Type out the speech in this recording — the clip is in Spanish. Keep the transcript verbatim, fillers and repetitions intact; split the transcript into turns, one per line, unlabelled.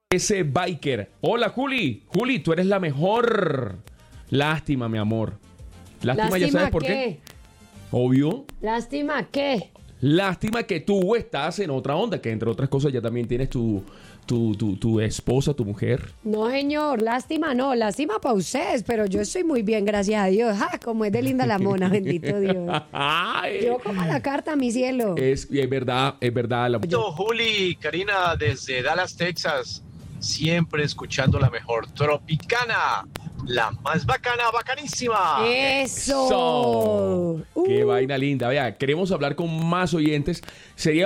Ese biker. Hola, Juli. Juli, tú eres la mejor. Lástima, mi amor. Lástima,
¿Lástima
ya sabes por
qué?
qué. Obvio.
¿Lástima qué?
Lástima que tú estás en otra onda, que entre otras cosas ya también tienes tu, tu, tu, tu esposa, tu mujer.
No, señor, lástima no, lástima para ustedes, pero yo estoy muy bien, gracias a Dios. ¡Ja! Como es de linda la mona, bendito Dios.
Ay,
Yo como la carta, mi cielo.
es, es verdad, es verdad. La...
Yo, Juli, Karina, desde Dallas, Texas, siempre escuchando la mejor Tropicana, la más bacana, bacanísima.
Eso.
Eso. Qué
Uh.
vaina linda. Vea, queremos hablar con más oyentes. Sería